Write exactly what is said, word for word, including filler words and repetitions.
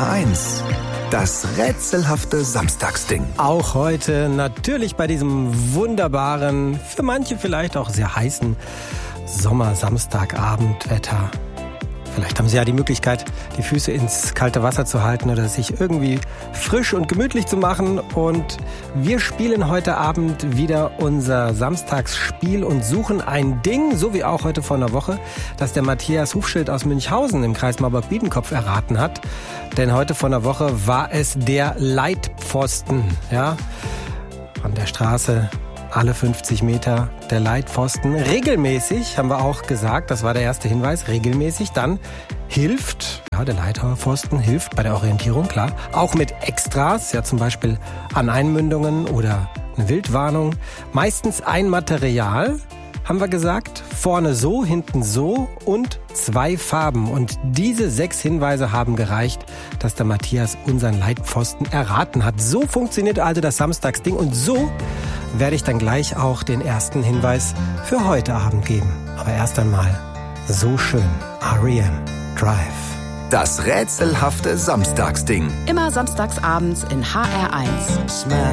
H eins. Das rätselhafte Samstagsding. Auch heute natürlich bei diesem wunderbaren, für manche vielleicht auch sehr heißen Sommer-Samstagabendwetter. Vielleicht haben Sie ja die Möglichkeit, die Füße ins kalte Wasser zu halten oder sich irgendwie frisch und gemütlich zu machen. Und wir spielen heute Abend wieder unser Samstagsspiel und suchen ein Ding, so wie auch heute vor einer Woche, das der Matthias Hufschild aus Münchhausen im Kreis Marburg-Biedenkopf erraten hat. Denn heute vor einer Woche war es der Leitpfosten, ja, von der Straße. Alle fünfzig Meter der Leitpfosten. Regelmäßig, haben wir auch gesagt, das war der erste Hinweis, regelmäßig dann hilft, ja, der Leitpfosten hilft bei der Orientierung, klar. Auch mit Extras, ja, zum Beispiel an Einmündungen oder eine Wildwarnung. Meistens ein Material, haben wir gesagt, vorne so, hinten so und zwei Farben. Und diese sechs Hinweise haben gereicht, dass der Matthias unseren Leitpfosten erraten hat. So funktioniert also das Samstagsding und so werde ich dann gleich auch den ersten Hinweis für heute Abend geben. Aber erst einmal so schön. R E M Drive. Das rätselhafte Samstagsding. Immer samstags abends in H R eins. Smile